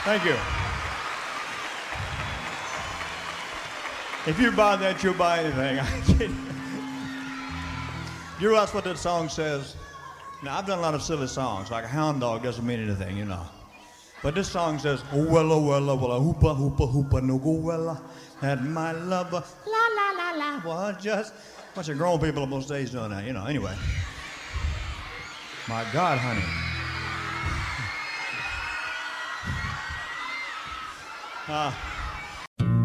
Thank you. If you buy that, you'll buy anything. I kid you. You realize what that song says? Now, I've done a lot of silly songs, like a hound dog doesn't mean anything, you know. But this song says, oh, wella, hoopa, hoopa, hoopa, no go, wella, and my lover, la, la, la, la, was just a bunch of grown people on those days doing that, you know. Anyway. My God, honey.